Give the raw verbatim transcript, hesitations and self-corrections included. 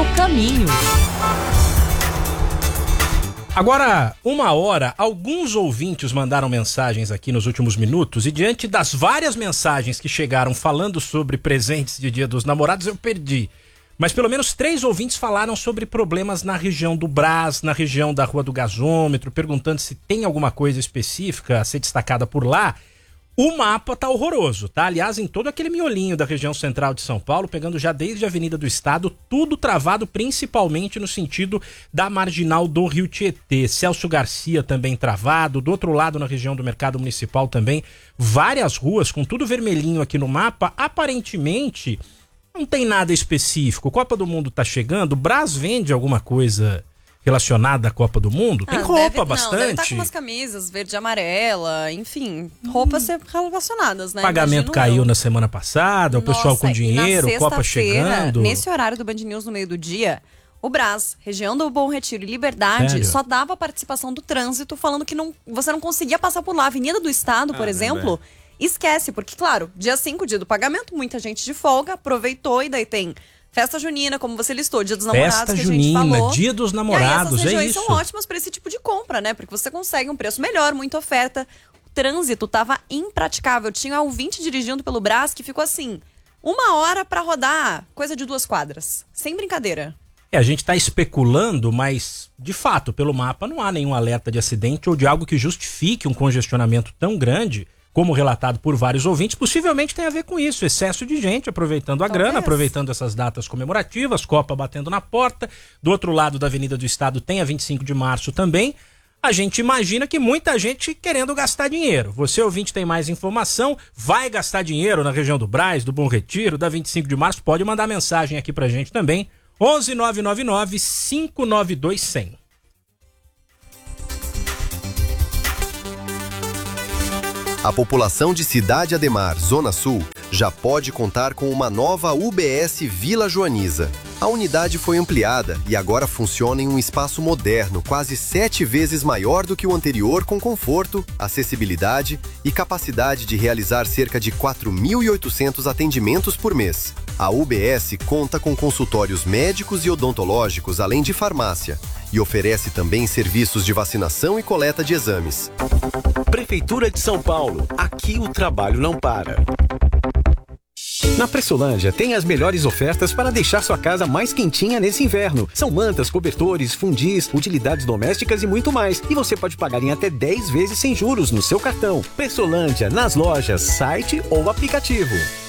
seu caminho. Agora, uma hora, alguns ouvintes mandaram mensagens aqui nos últimos minutos e diante das várias mensagens que chegaram falando sobre presentes de Dia dos Namorados, eu perdi. Mas pelo menos três ouvintes falaram sobre problemas na região do Brás, na região da Rua do Gasômetro, perguntando se tem alguma coisa específica a ser destacada por lá. O mapa tá horroroso, tá? Aliás, em todo aquele miolinho da região central de São Paulo, pegando já desde a Avenida do Estado, tudo travado principalmente no sentido da marginal do Rio Tietê. Celso Garcia também travado, do outro lado na região do Mercado Municipal também, várias ruas com tudo vermelhinho aqui no mapa. Aparentemente, não tem nada específico. Copa do Mundo tá chegando, o Brás vende alguma coisa relacionada à Copa do Mundo? Tem ah, roupa deve, bastante. Não, deve estar com umas camisas verde e amarela, enfim, roupas hum. relacionadas, né? Pagamento Imagino caiu eu. na semana passada, Nossa, o pessoal com dinheiro, Copa chegando. Nesse horário do Band News no meio do dia, o Brás, região do Bom Retiro e Liberdade, Sério? só dava participação do trânsito, falando que não, você não conseguia passar por lá. Avenida do Estado, por ah, exemplo, é. esquece, porque, claro, dia cinco, dia do pagamento, muita gente de folga, aproveitou e daí tem festa junina, como você listou, dia dos namorados, festa que a junina, gente falou. dia dos namorados, e aí, essas é isso. são ótimas para esse tipo de compra, né? Porque você consegue um preço melhor, muita oferta. O trânsito tava impraticável. Tinha um ouvinte dirigindo pelo Brás que ficou assim, uma hora para rodar, coisa de duas quadras. Sem brincadeira. É, a gente tá especulando, mas, de fato, pelo mapa não há nenhum alerta de acidente ou de algo que justifique um congestionamento tão grande, como relatado por vários ouvintes. Possivelmente tem a ver com isso, excesso de gente aproveitando a Talvez. grana, aproveitando essas datas comemorativas, Copa batendo na porta. Do outro lado da Avenida do Estado tem a vinte e cinco de março também. A gente imagina que muita gente querendo gastar dinheiro. Você, ouvinte, tem mais informação, vai gastar dinheiro na região do Brás, do Bom Retiro, da vinte e cinco de março, pode mandar mensagem aqui pra gente também. onze nove nove nove, cinco nove dois, cem. A população de Cidade Ademar, Zona Sul, já pode contar com uma nova U B S Vila Joaniza. A unidade foi ampliada e agora funciona em um espaço moderno, quase sete vezes maior do que o anterior, com conforto, acessibilidade e capacidade de realizar cerca de quatro mil e oitocentos atendimentos por mês. A U B S conta com consultórios médicos e odontológicos, além de farmácia, e oferece também serviços de vacinação e coleta de exames. Prefeitura de São Paulo. Aqui o trabalho não para. Na Pressolândia tem as melhores ofertas para deixar sua casa mais quentinha nesse inverno. São mantas, cobertores, fundis, utilidades domésticas e muito mais. E você pode pagar em até dez vezes sem juros no seu cartão. Pressolândia, nas lojas, site ou aplicativo.